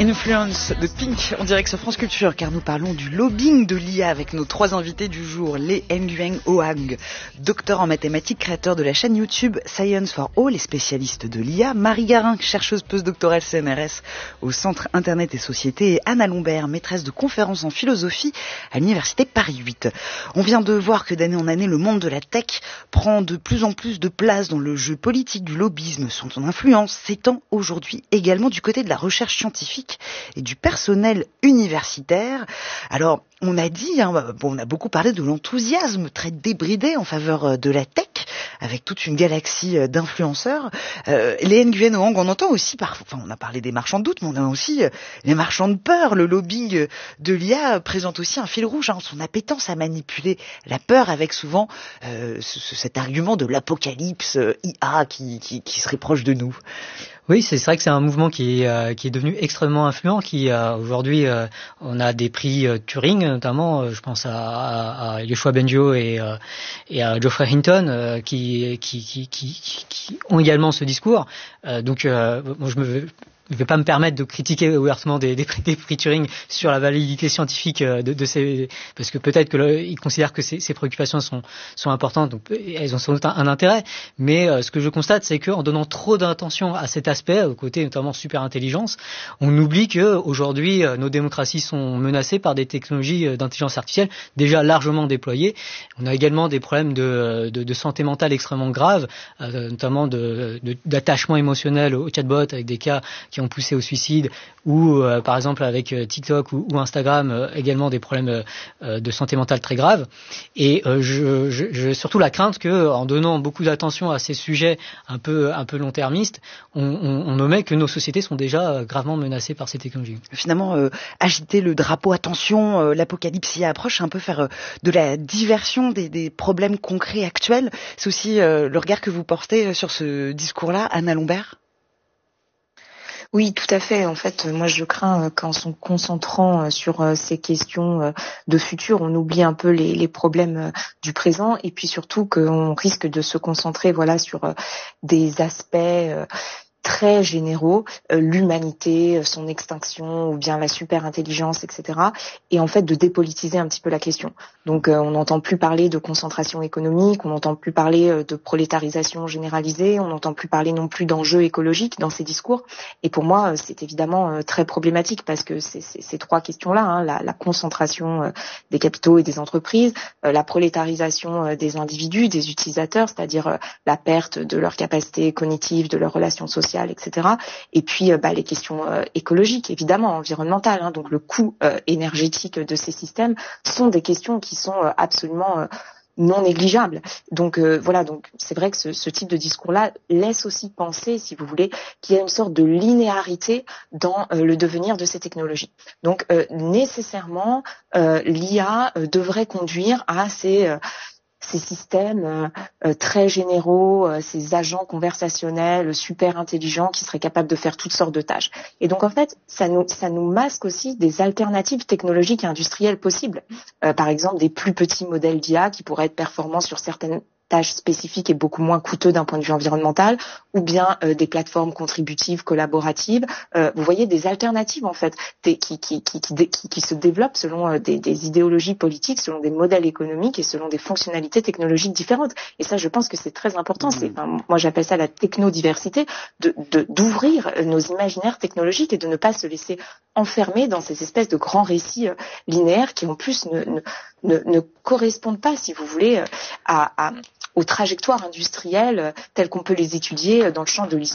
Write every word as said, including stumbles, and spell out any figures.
Influence de Pink en direct sur France Culture, car nous parlons du lobbying de l'I A avec nos trois invités du jour. Lee Nguyen Oang, docteur en mathématiques, créateur de la chaîne YouTube Science for All et spécialiste de l'I A. Marie Garin, chercheuse postdoctorale C N R S au Centre Internet et Société. Et Anna Lombert, maîtresse de conférences en philosophie à l'Université Paris huit. On vient de voir que d'année en année, le monde de la tech prend de plus en plus de place dans le jeu politique du lobbyisme. Son influence s'étend aujourd'hui également du côté de la recherche scientifique et du personnel universitaire. Alors, on a dit, hein, bon, on a beaucoup parlé de l'enthousiasme très débridé en faveur de la tech, avec toute une galaxie d'influenceurs. Euh, Lee Nguyen Oang, on entend aussi, parfois, enfin, on a parlé des marchands de doute, mais on a aussi euh, les marchands de peur. Le lobbying de l'I A présente aussi un fil rouge, hein, son appétence à manipuler la peur, avec souvent euh, ce, cet argument de l'apocalypse euh, I A qui, qui, qui serait proche de nous. Oui, c'est vrai que c'est un mouvement qui est, euh, qui est devenu extrêmement influent, qui euh, aujourd'hui, euh, on a des prix euh, Turing, notamment, euh, je pense à, à, à Yoshua Bengio et, euh, et à Geoffrey Hinton, euh, qui, qui, qui, qui, qui ont également ce discours. Euh, donc, euh, moi, je me Je ne vais pas me permettre de critiquer ouvertement des, des, des prix Turing sur la validité scientifique de, de ces, parce que peut-être que le, ils considèrent que ces, ces préoccupations sont, sont importantes, donc elles ont sans doute un, un intérêt. Mais euh, ce que je constate, c'est qu'en donnant trop d'attention à cet aspect, au côté notamment super intelligence, on oublie que aujourd'hui euh, nos démocraties sont menacées par des technologies d'intelligence artificielle déjà largement déployées. On a également des problèmes de, de, de santé mentale extrêmement graves, euh, notamment de, de, d'attachement émotionnel au chatbot, avec des cas qui ont poussé au suicide, ou euh, par exemple avec euh, TikTok ou, ou Instagram, euh, également des problèmes euh, de santé mentale très graves. Et euh, je, je, je surtout la crainte que, en donnant beaucoup d'attention à ces sujets un peu un peu long-termistes, on, on, on omet que nos sociétés sont déjà gravement menacées par ces technologies. Finalement, euh, agiter le drapeau, attention, euh, l'apocalypse y approche, un peu faire euh, de la diversion des, des problèmes concrets actuels. C'est aussi euh, le regard que vous portez sur ce discours-là, Anna Lombert. Oui, tout à fait. En fait, moi, je crains qu'en se concentrant sur ces questions de futur, on oublie un peu les, les problèmes du présent, et puis surtout qu'on risque de se concentrer, voilà, sur des aspects très généraux, euh, l'humanité, son extinction, ou bien la super intelligence, et cetera. Et en fait, de dépolitiser un petit peu la question. Donc, euh, on n'entend plus parler de concentration économique, on n'entend plus parler euh, de prolétarisation généralisée, on n'entend plus parler non plus d'enjeux écologiques dans ces discours. Et pour moi, euh, c'est évidemment euh, très problématique, parce que c'est, c'est, ces trois questions-là, hein, la, la concentration euh, des capitaux et des entreprises, euh, la prolétarisation euh, des individus, des utilisateurs, c'est-à-dire euh, la perte de leur capacité cognitive, de leurs relations sociales, et cetera. Et puis, euh, bah, les questions euh, écologiques, évidemment, environnementales. Hein, donc, le coût euh, énergétique de ces systèmes sont des questions qui sont euh, absolument euh, non négligeables. Donc, euh, voilà. Donc, c'est vrai que ce, ce type de discours-là laisse aussi penser, si vous voulez, qu'il y a une sorte de linéarité dans euh, le devenir de ces technologies. Donc, euh, nécessairement, euh, l'I A euh, devrait conduire à ces euh, ces systèmes euh, très généraux, euh, ces agents conversationnels super intelligents qui seraient capables de faire toutes sortes de tâches. Et donc, en fait, ça nous, ça nous masque aussi des alternatives technologiques et industrielles possibles. Euh, par exemple, des plus petits modèles d'I A qui pourraient être performants sur certaines tâches spécifiques et beaucoup moins coûteux d'un point de vue environnemental, ou bien euh, des plateformes contributives, collaboratives. Euh, vous voyez, des alternatives, en fait, des, qui, qui, qui, qui, qui, qui se développent selon euh, des, des idéologies politiques, selon des modèles économiques et selon des fonctionnalités technologiques différentes. Et ça, je pense que c'est très important. Mmh. C'est, enfin, moi, j'appelle ça la technodiversité, de, de, d'ouvrir nos imaginaires technologiques et de ne pas se laisser enfermer dans ces espèces de grands récits euh, linéaires qui, en plus, ne, ne, ne, ne correspondent pas, si vous voulez, à, à aux trajectoires industrielles telles qu'on peut les étudier dans le champ de l'histoire